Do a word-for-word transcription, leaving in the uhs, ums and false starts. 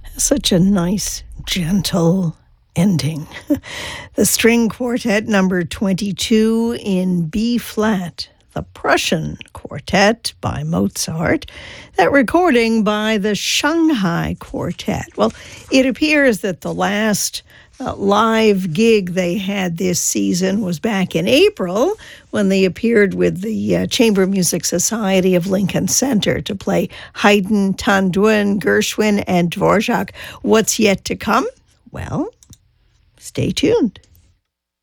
Such a nice, gentle ending. The String Quartet number twenty-two in B flat, the Prussian Quartet by Mozart, that recording by the Shanghai Quartet. Well, it appears that the last uh, live gig they had this season was back in April when they appeared with the uh, Chamber Music Society of Lincoln Center to play Haydn, Tanduin, Gershwin, and Dvorak. What's yet to come? Well, stay tuned.